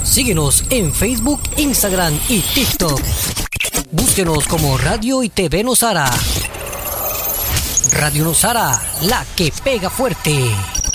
Síguenos en Facebook, Instagram y TikTok. Búsquenos como Radio y TV Nosara. Radio Nosara, la que pega fuerte.